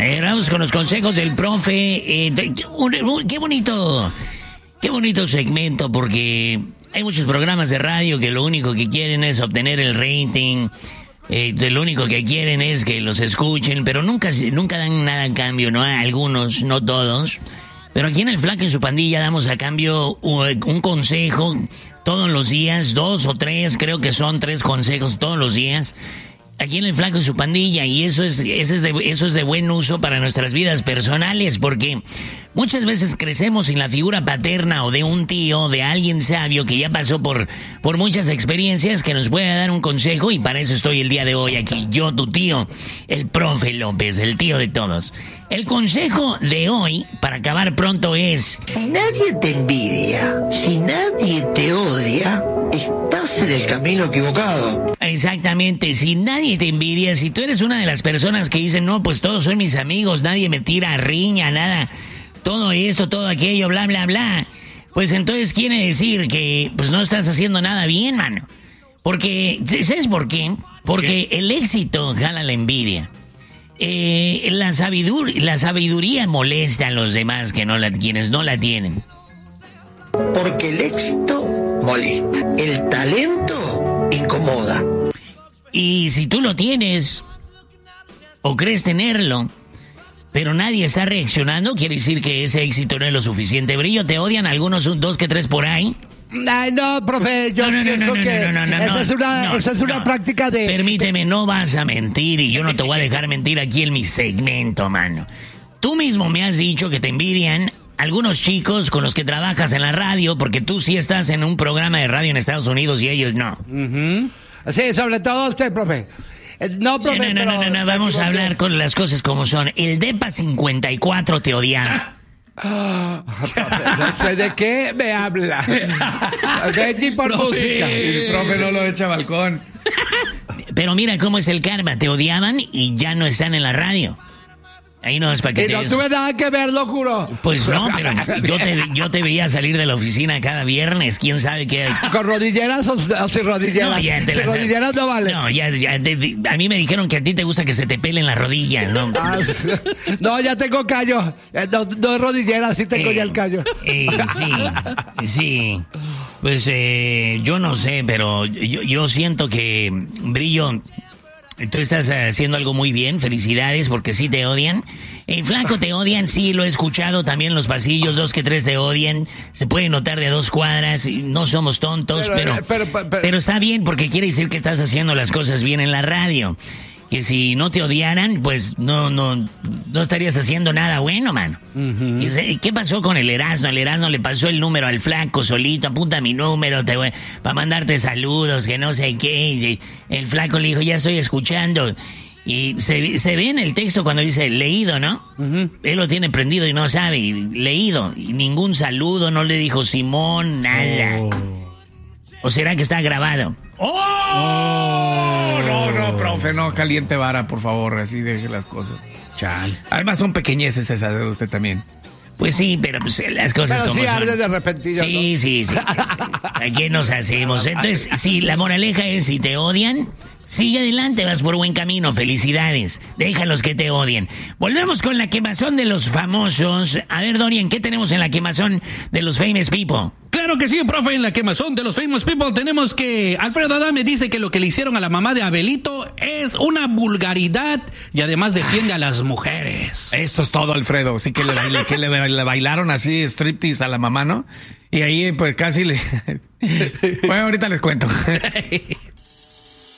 Vamos con los consejos del profe. Qué bonito segmento, porque hay muchos programas de radio que lo único que quieren es obtener el rating. Lo único que quieren es que los escuchen, pero nunca dan nada en cambio, ¿no? Algunos, no todos. Pero aquí en El Flaco y su Pandilla damos a cambio un consejo todos los días, 2 o 3, creo que son 3 consejos todos los días. Aquí en El Flaco y su Pandilla, y eso es de buen uso para nuestras vidas personales, porque muchas veces crecemos sin la figura paterna o de un tío, de alguien sabio que ya pasó por muchas experiencias, que nos puede dar un consejo, y para eso estoy el día de hoy aquí, yo, tu tío, el profe López, el tío de todos. El consejo de hoy, para acabar pronto, es: si nadie te envidia, si nadie te odia, estás en el camino equivocado. Exactamente, si nadie te envidia, si tú eres una de las personas que dicen, no, pues todos son mis amigos, nadie me tira riña, nada, todo esto, todo aquello, bla, bla, bla, pues entonces quiere decir que pues no estás haciendo nada bien, mano. Porque, ¿sabes por qué? Porque el éxito jala la envidia. La sabiduría molesta a los demás quienes no la tienen. Porque el éxito molesta, el talento incomoda. Y si tú lo tienes, o crees tenerlo, pero nadie está reaccionando, quiere decir que ese éxito no es lo suficiente. Brillo, ¿te odian algunos, 2 que 3 por ahí? Ay, no, profe, yo pienso que esa es una práctica de... Permíteme, no vas a mentir, y yo no te voy a dejar mentir aquí en mi segmento, mano. Tú mismo me has dicho que te envidian algunos chicos con los que trabajas en la radio, porque tú sí estás en un programa de radio en Estados Unidos y ellos no. Uh-huh. Sí, sobre todo usted, profe. No, profe, no, vamos a hablar con las cosas como son. El DEPA 54 te odiaba. No sé de qué me habla. Betty por música. El profe no lo echa a balcón. Pero mira cómo es el karma. Te odiaban y ya no están en la radio. Ahí no es para que y no tuve nada que ver, lo juro. Pues no, pero yo te veía salir de la oficina cada viernes. ¿Quién sabe qué hay? ¿Con rodilleras o sin rodilleras? No, ya sin rodilleras no vale. No, ya a mí me dijeron que a ti te gusta que se te pelen las rodillas, ¿no? No, ya tengo callo. No es rodilleras, sí tengo ya el callo. Sí. Pues yo no sé, pero yo siento que, Brillo, tú estás haciendo algo muy bien. Felicidades, porque sí te odian. Flaco, te odian, sí, lo he escuchado también en los pasillos. 2 que 3 te odian. Se puede notar de 2 cuadras. No somos tontos, pero está bien, porque quiere decir que estás haciendo las cosas bien en la radio. Que si no te odiaran, pues no estarías haciendo nada bueno, mano. Uh-huh. ¿Y qué pasó con el Erasmo? El Erasmo le pasó el número al Flaco solito. Apunta mi número para mandarte saludos, que no sé qué. Y el Flaco le dijo, ya estoy escuchando. Y se ve en el texto cuando dice leído, ¿no? Uh-huh. Él lo tiene prendido y no sabe. Y leído. Y ningún saludo, no le dijo Simón, nada. Oh. ¿O será que está grabado? ¡Oh! No, profe, no caliente vara, por favor, así deje las cosas. Chal. Además son pequeñeces esas de usted también. Pues sí, pero pues las cosas pero como sí, son. de repentillo, Sí. ¿A quién nos hacemos? Entonces, sí, la moraleja es, si te odian, sigue adelante, vas por buen camino, felicidades. Déjalos que te odien. Volvemos con la quemazón de los famosos. A ver, Dorian, ¿qué tenemos en la quemazón de los famous people? Claro que sí, profe, en la quemazón de los famous people tenemos que Alfredo Adame dice que lo que le hicieron a la mamá de Abelito es una vulgaridad y además defiende a las mujeres. Esto es todo, Alfredo. Sí que le bailaron así striptease a la mamá, ¿no? Y ahí pues casi le... Bueno, ahorita les cuento.